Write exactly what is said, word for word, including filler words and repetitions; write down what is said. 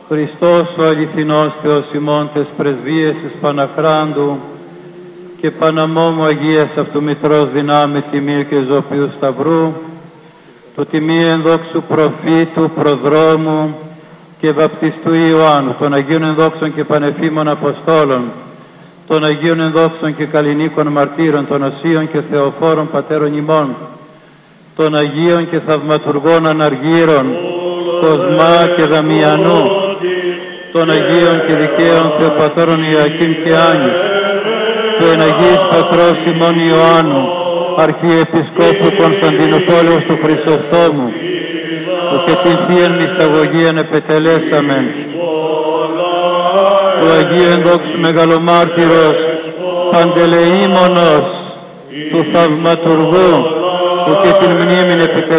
Χριστός ο αληθινός Θεός ημών τες πρεσβείες της Παναχράντου και Παναμόμου Αγίας Αυτού Μητρός δυνάμει τιμίου και ζωοποιού Σταυρού, του τιμίου ενδόξου προφήτου, προδρόμου και βαπτιστού Ιωάννου, των Αγίων ενδόξων και πανεφήμων Αποστόλων, των Αγίων ενδόξων και καλλινίκων μαρτύρων, των Οσίων και Θεοφόρων Πατέρων ημών, των Αγίων και θαυματουργών Αναργύρων, Κοσμά και Δαμιανού, των Αγίων και δικαίων Θεοπατώρων Ιακήμ και Άννη, του εν Αγίης Πατρός ημών Ιωάννου, Αρχιεπισκόπου Κωνσταντινούπολεως του Χρυσοστόμου, που και την Θείαν Μυσταγωγίαν επετελέσαμεν, του Αγίου ενδόξου Μεγαλομάρτυρος Παντελεήμονος, του Θαυματουργού, που και την μνήμην επιτελέσαμεν,